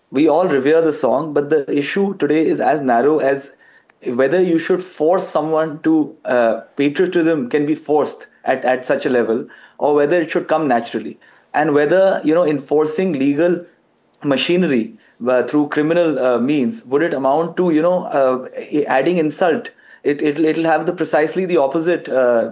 We all revere the song, but the issue today is as narrow as whether you should force someone to patriotism can be forced at such a level, or whether it should come naturally, and whether enforcing legal machinery through criminal means, would it amount to adding insult. It'll have the precisely the opposite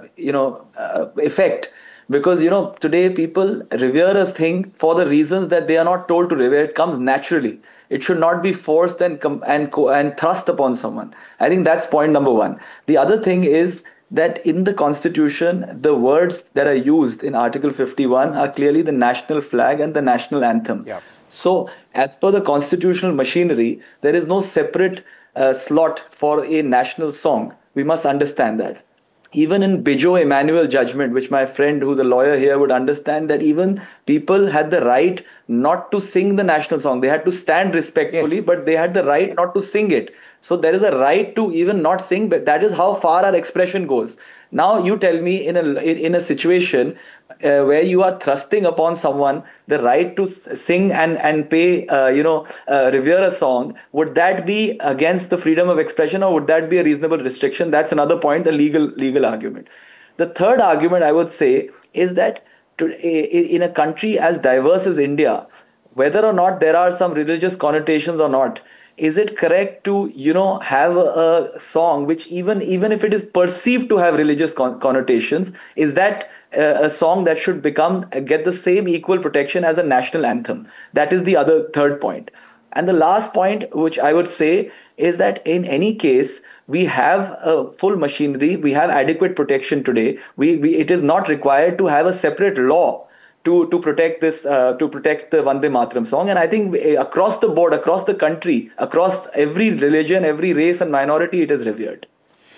effect, because today people revere a thing for the reasons that they are not told to revere. It comes naturally. It should not be forced and thrust upon someone. I think that's point number one. The other thing is that in the constitution, the words that are used in article 51 are clearly the national flag and the national anthem. Yeah. So, as per the constitutional machinery, there is no separate slot for a national song. We must understand that. Even in Bijo Emmanuel judgment, which my friend who's a lawyer here would understand, that even people had the right not to sing the national song. They had to stand respectfully, Yes. but they had the right not to sing it. So there is a right to even not sing, but that is how far our expression goes. Now you tell me, in a situation where you are thrusting upon someone the right to sing and pay, revere a song, would that be against the freedom of expression, or would that be a reasonable restriction? That's another point, the legal argument. The third argument I would say is that in a country as diverse as India, whether or not there are some religious connotations or not, is it correct to have a song which, even if it is perceived to have religious connotations, is that a song that should get the same equal protection as a national anthem? That is the other third point. And the last point, which I would say, is that in any case, we have a full machinery, we have adequate protection today. It is not required to have a separate law to protect this, to protect the Vande Mataram song. And I think across the board, across the country, across every religion, every race and minority, it is revered.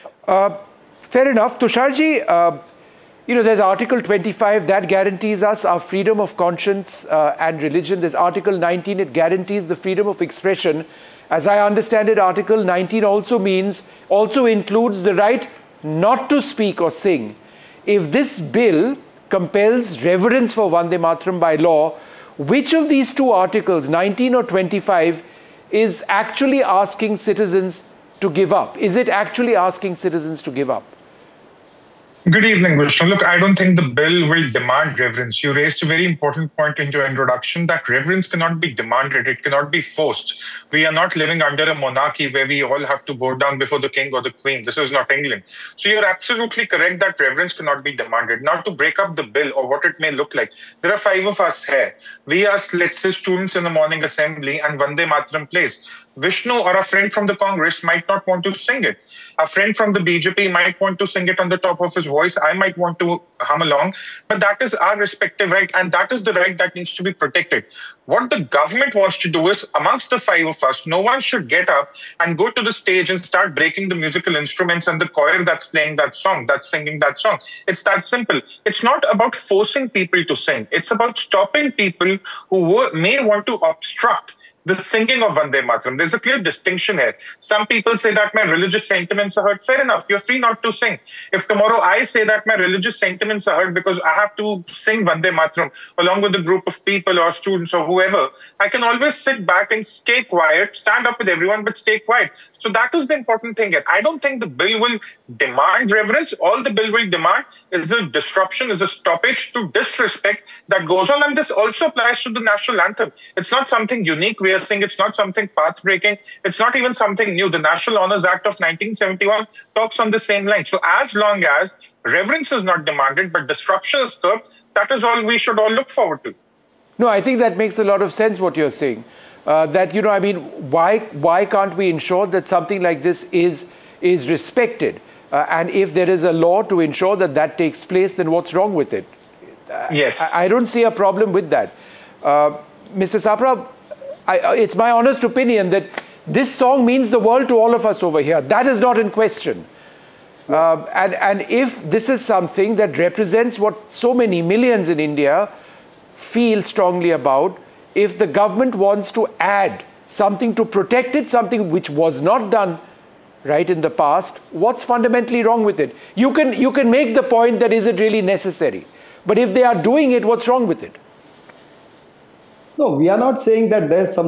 Fair enough. Tusharji, there's Article 25 that guarantees us our freedom of conscience and religion. There's Article 19, it guarantees the freedom of expression. As I understand it, Article 19 also includes the right not to speak or sing. If this bill compels reverence for Vande Mataram by law, which of these two articles, 19 or 25, is actually asking citizens to give up? Is it actually asking citizens to give up? Good evening, Vishnu. Look, I don't think the bill will demand reverence. You raised a very important point in your introduction that reverence cannot be demanded. It cannot be forced. We are not living under a monarchy where we all have to bow down before the king or the queen. This is not England. So you're absolutely correct that reverence cannot be demanded. Now, to break up the bill or what it may look like, there are 5 of us here. We are, let's say, students in the morning assembly and Vande Mataram plays. Vishnu or a friend from the Congress might not want to sing it. A friend from the BJP might want to sing it on the top of his voice. I might want to hum along. But that is our respective right, and that is the right that needs to be protected. What the government wants to do is, amongst the 5 of us, no one should get up and go to the stage and start breaking the musical instruments and the choir that's playing that song, that's singing that song. It's that simple. It's not about forcing people to sing. It's about stopping people who may want to obstruct the singing of Vande Mataram. There's a clear distinction here. Some people say that my religious sentiments are hurt. Fair enough. You're free not to sing. If tomorrow I say that my religious sentiments are hurt because I have to sing Vande Mataram along with a group of people or students or whoever, I can always sit back and stay quiet, stand up with everyone, but stay quiet. So that is the important thing here. I don't think the bill will demand reverence. All the bill will demand is a disruption, is a stoppage to disrespect that goes on. And this also applies to the national anthem. It's not something unique we are saying. It's not something path-breaking. It's not even something new. The National Honours Act of 1971 talks on the same line. So as long as reverence is not demanded, but disruption is curbed, that is all we should all look forward to. No, I think that makes a lot of sense what you're saying. Why can't we ensure that something like this is respected? And if there is a law to ensure that that takes place, then what's wrong with it? Yes. I don't see a problem with that. Mr. Sapra, it's my honest opinion that this song means the world to all of us over here. That is not in question. And if this is something that represents what so many millions in India feel strongly about, if the government wants to add something to protect it, something which was not done right in the past, what's fundamentally wrong with it? You can make the point that is it really necessary? But if they are doing it, what's wrong with it? No, we are not saying that there's some